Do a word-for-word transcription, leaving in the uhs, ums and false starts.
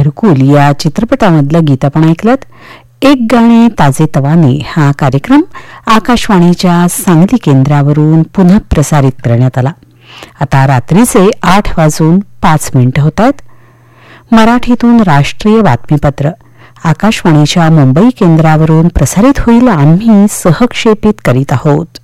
घरकुल या चित्रपटामधलं गीत आपण ऐकलत. एक गाणे ताजे तवाने हा कार्यक्रम आकाशवाणीच्या सांगली केंद्रावरून पुन्हा प्रसारित करण्यात आला. आता रात्रीचे आठ वाजून पाच मिनिटं होत आहेत. मराठीतून राष्ट्रीय बातमीपत्र आकाशवाणीच्या मुंबई केंद्रावरून प्रसारित होईल. आम्ही सहक्षेपित करीत आहोत.